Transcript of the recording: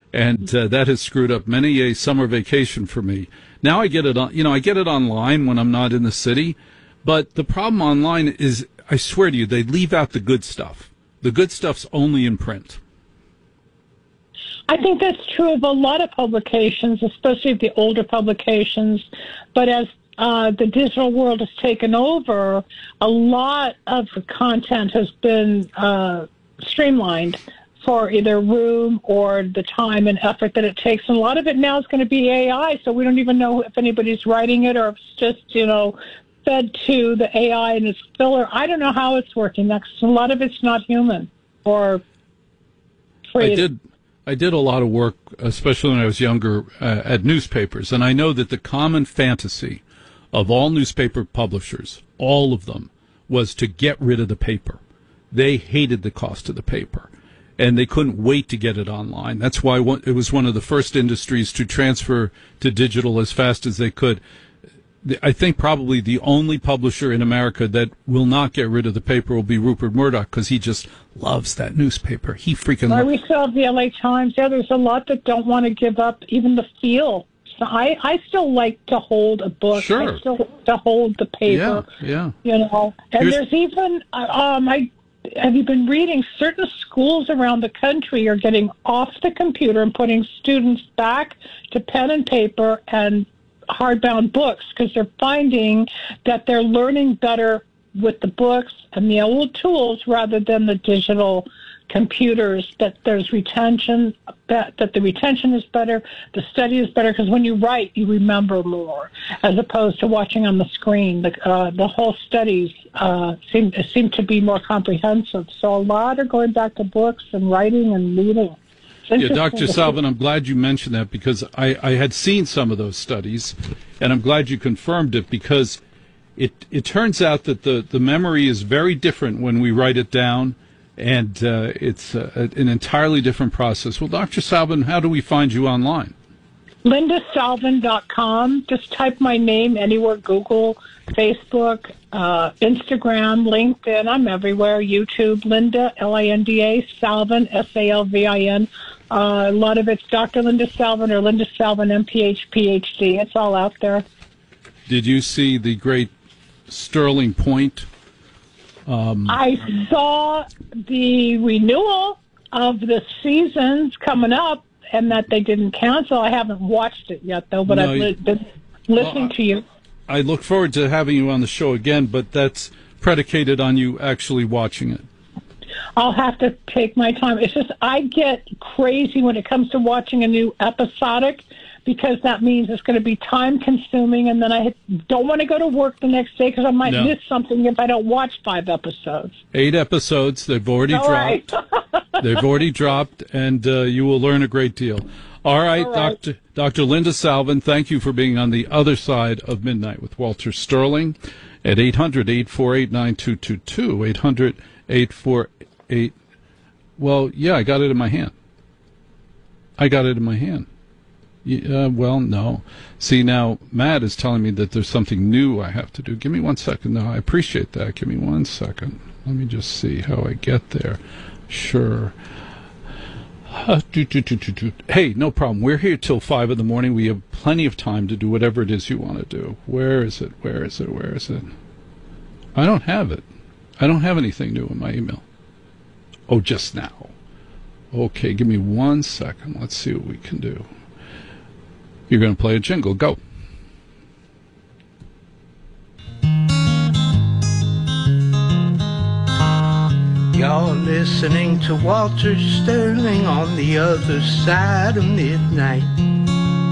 and that has screwed up many a summer vacation for me. Now I get it on, I get it online when I'm not in the city, but the problem online is, I swear to you, they leave out the good stuff. The good stuff's only in print. I think that's true of a lot of publications, especially the older publications. But as the digital world has taken over, a lot of the content has been streamlined for either room or the time and effort that it takes. And a lot of it now is going to be AI, so we don't even know if anybody's writing it or if it's just, fed to the AI and it's filler. I don't know how it's working. A lot of it's not human or creative. I did a lot of work, especially when I was younger, at newspapers, and I know that the common fantasy of all newspaper publishers, all of them, was to get rid of the paper. They hated the cost of the paper, and they couldn't wait to get it online. That's why it was one of the first industries to transfer to digital as fast as they could. I think probably the only publisher in America that will not get rid of the paper will be Rupert Murdoch, because he just loves that newspaper. He freaking loves it. We still have the LA Times. Yeah, there's a lot that don't want to give up even the feel. So I still like to hold a book. Sure. I still like to hold the paper. Yeah. And there's even, have you been reading, certain schools around the country are getting off the computer and putting students back to pen and paper and hardbound books, because they're finding that they're learning better with the books and the old tools rather than the digital computers, that there's retention, that the retention is better, the study is better, because when you write, you remember more, as opposed to watching on the screen. The whole studies seem to be more comprehensive. So a lot are going back to books and writing and reading. Yeah, Dr. Salvin, I'm glad you mentioned that, because I had seen some of those studies, and I'm glad you confirmed it, because it turns out that the memory is very different when we write it down, and it's an entirely different process. Well, Dr. Salvin, how do we find you online? LindaSalvin.com. Just type my name anywhere, Google, Facebook, Instagram, LinkedIn. I'm everywhere. YouTube, Linda, Linda, Salvin, Salvin. A lot of it's Dr. Linda Salvin or Linda Salvin, MPH, PhD. It's all out there. Did you see the great Sterling Point? I saw the renewal of the seasons coming up, and that they didn't cancel. I haven't watched it yet, though, but No, I've been listening to you. I look forward to having you on the show again, but that's predicated on you actually watching it. I'll have to take my time. It's just I get crazy when it comes to watching a new episodic, because that means it's going to be time-consuming, and then I don't want to go to work the next day because I might miss something if I don't watch 5 episodes. 8 episodes. They've already dropped. Right. They've already dropped, and you will learn a great deal. All right. Dr. Linda Salvin, thank you for being on the other side of midnight with Walter Sterling at 800-848-9222, 800-848. Well, yeah, I got it in my hand. Well, no. See, now, Matt is telling me that there's something new I have to do. Give me 1 second. No, I appreciate that. Give me 1 second. Let me just see how I get there. Sure. Hey, no problem. We're here till 5 in the morning. We have plenty of time to do whatever it is you want to do. Where is it? I don't have it. I don't have anything new in my email. Oh, just now. Okay, give me 1 second. Let's see what we can do. You're going to play a jingle. Go. You're listening to Walter Sterling on the other side of midnight.